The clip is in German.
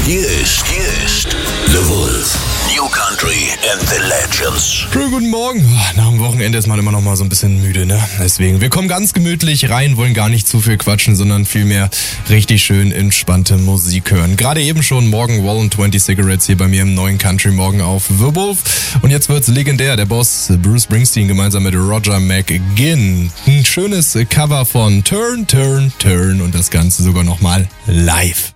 Hier ist The Wolf. New Country and the Legends. Schönen guten Morgen. Nach dem Wochenende ist man immer noch mal so ein bisschen müde, ne? Deswegen, wir kommen ganz gemütlich rein, wollen gar nicht zu viel quatschen, sondern vielmehr richtig schön entspannte Musik hören. Gerade eben schon Morgan Wallen 20 Cigarettes hier bei mir im neuen Country Morgen auf The Wolf. Und jetzt wird's legendär. Der Boss Bruce Springsteen gemeinsam mit Roger McGuinn. Ein schönes Cover von Turn, Turn, Turn und das Ganze sogar nochmal live.